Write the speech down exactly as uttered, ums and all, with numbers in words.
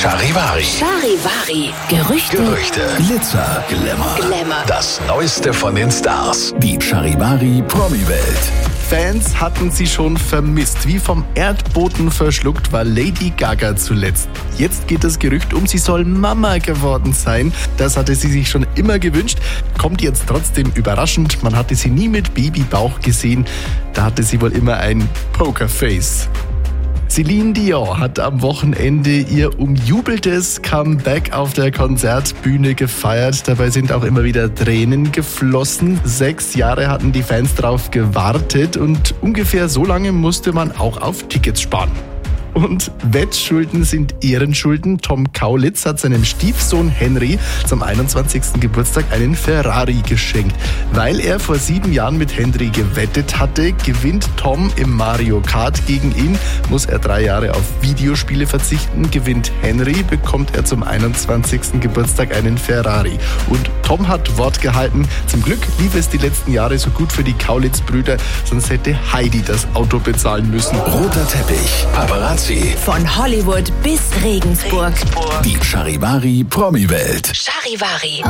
Charivari. Charivari. Gerüchte. Gerüchte. Glitzer, Glamour. Glamour. Das Neueste von den Stars. die Charivari Promi-Welt. Fans hatten sie schon vermisst. Wie vom Erdboden verschluckt war Lady Gaga zuletzt. Jetzt geht das Gerücht um, sie soll Mama geworden sein. Das hatte sie sich schon immer gewünscht. Kommt jetzt trotzdem überraschend. Man hatte sie nie mit Babybauch gesehen. Da hatte sie wohl immer ein Pokerface. Celine Dion hat am Wochenende ihr umjubeltes Comeback auf der Konzertbühne gefeiert. Dabei sind auch immer wieder Tränen geflossen. Sechs Jahre hatten die Fans drauf gewartet und ungefähr so lange musste man auch auf Tickets sparen. Und Wettschulden sind Ehrenschulden. Tom Kaulitz hat seinem Stiefsohn Henry zum einundzwanzigsten Geburtstag einen Ferrari geschenkt. Weil er vor sieben Jahren mit Henry gewettet hatte, gewinnt Tom im Mario Kart gegen ihn, muss er drei Jahre auf Videospiele verzichten. Gewinnt Henry, bekommt er zum einundzwanzigsten Geburtstag einen Ferrari. Und Tom hat Wort gehalten. Zum Glück lief es die letzten Jahre so gut für die Kaulitz-Brüder, sonst hätte Heidi das Auto bezahlen müssen. Roter Teppich, Paparazzi. Von Hollywood bis Regensburg. die Charivari Promi-Welt. Charivari.